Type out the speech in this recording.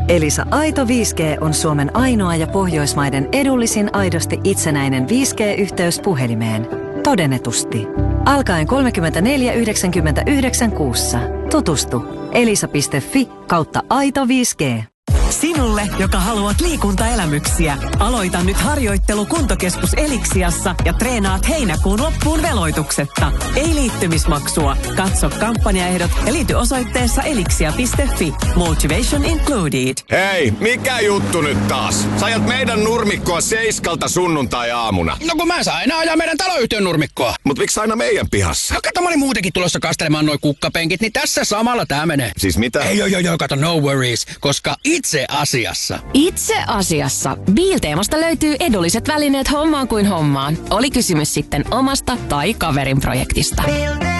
Elisa Aito 5G on Suomen ainoa ja Pohjoismaiden edullisin aidosti itsenäinen 5G-yhteys puhelimeen. Todennetusti. Alkaen 34,99 kuussa. Tutustu. elisa.fi/aito 5G. Sinulle, joka haluat liikuntaelämyksiä, aloita nyt harjoittelu Kuntokeskus Eliksiassa ja treenaat heinäkuun loppuun veloituksetta. Ei liittymismaksua. Katso kampanjaehdot ja liity osoitteessa elixia.fi. Motivation included. Hei, mikä juttu nyt taas? Sä ajat meidän nurmikkoa 7 sunnuntai-aamuna. No kun mä saan aina ajaa meidän taloyhtiön nurmikkoa. Mut miksi aina meidän pihassa? No kato, mä olin muutenkin tulossa kastelemaan noi kukkapenkit, niin tässä samalla tää menee. Siis mitä? Ei, kato, no worries, koska itse asiassa Bilteemasta löytyy edulliset välineet hommaan kuin hommaan. Oli kysymys sitten omasta tai kaverin projektista.